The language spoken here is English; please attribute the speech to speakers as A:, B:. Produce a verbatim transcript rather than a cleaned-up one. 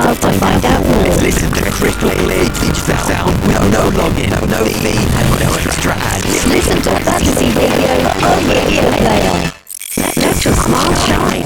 A: love to find out more.
B: Listen to crystal clear digital sound with no login, no fee, and no extra ads.
A: Listen to Fantasy Radio on Radio Player. Let your smile shine.